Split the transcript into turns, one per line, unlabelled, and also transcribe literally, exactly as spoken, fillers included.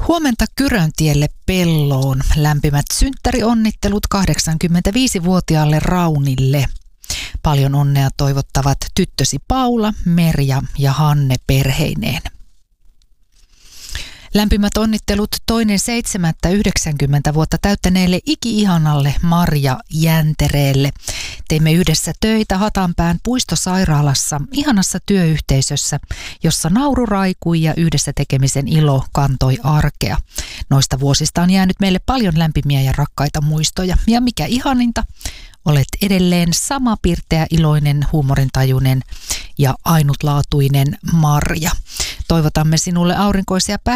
Huomenta Kyröntielle Pelloon. Lämpimät synttärionnittelut kahdeksankymmentäviisivuotiaalle Raunille. Paljon onnea toivottavat tyttösi Paula, Merja ja Hanne perheineen. Lämpimät onnittelut toinen seitsemättä yhdeksänkymmentä vuotta täyttäneelle iki-ihanalle Marja Jäntereelle. Teimme yhdessä töitä Hatanpään puistosairaalassa, ihanassa työyhteisössä, jossa nauru raikui ja yhdessä tekemisen ilo kantoi arkea. Noista vuosista on jäänyt meille paljon lämpimiä ja rakkaita muistoja. Ja mikä ihaninta, olet edelleen sama pirteä, iloinen, huumorintajuinen ja ainutlaatuinen Marja. Toivotamme sinulle aurinkoisia päiviä.